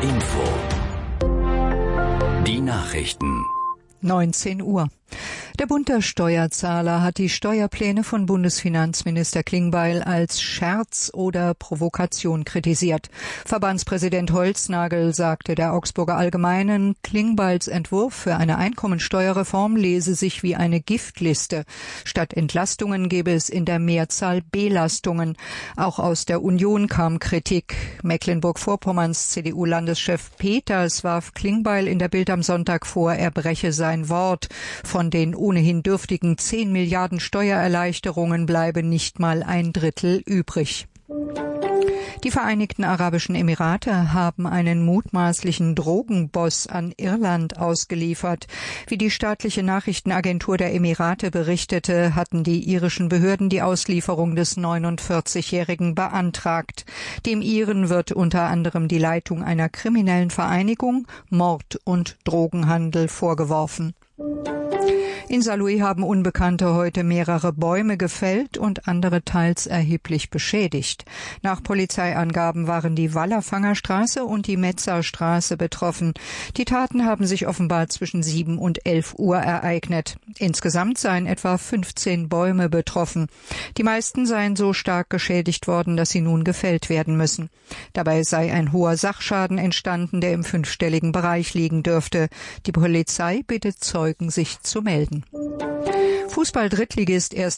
Info. Die Nachrichten. 19 Uhr. Der Bund der Steuerzahler hat die Steuerpläne von Bundesfinanzminister Klingbeil als Scherz oder Provokation kritisiert. Verbandspräsident Holznagel sagte der Augsburger Allgemeinen, Klingbeils Entwurf für eine Einkommensteuerreform lese sich wie eine Giftliste. Statt Entlastungen gebe es in der Mehrzahl Belastungen. Auch aus der Union kam Kritik. Mecklenburg-Vorpommerns CDU-Landeschef Peters warf Klingbeil in der Bild am Sonntag vor, er breche sein Wort. Von den ohnehin dürftigen 10 Milliarden Steuererleichterungen bleibe nicht mal ein Drittel übrig. Die Vereinigten Arabischen Emirate haben einen mutmaßlichen Drogenboss an Irland ausgeliefert. Wie die staatliche Nachrichtenagentur der Emirate berichtete, hatten die irischen Behörden die Auslieferung des 49-Jährigen beantragt. Dem Iren wird unter anderem die Leitung einer kriminellen Vereinigung, Mord und Drogenhandel vorgeworfen. In Saarlouis haben Unbekannte heute mehrere Bäume gefällt und andere teils erheblich beschädigt. Nach Polizeiangaben waren die Wallerfangerstraße und die Metzerstraße betroffen. Die Taten haben sich offenbar zwischen 7 und 11 Uhr ereignet. Insgesamt seien etwa 15 Bäume betroffen. Die meisten seien so stark geschädigt worden, dass sie nun gefällt werden müssen. Dabei sei ein hoher Sachschaden entstanden, der im 5-stelligen Bereich liegen dürfte. Die Polizei bittet Zeugen, sich zu melden. Fußball-Drittligist 1.